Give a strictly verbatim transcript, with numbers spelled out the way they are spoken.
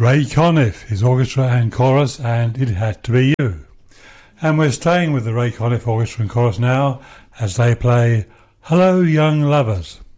Ray Conniff, his orchestra and chorus, and It Had to Be You. And we're staying with the Ray Conniff Orchestra and Chorus now as they play Hello Young Lovers.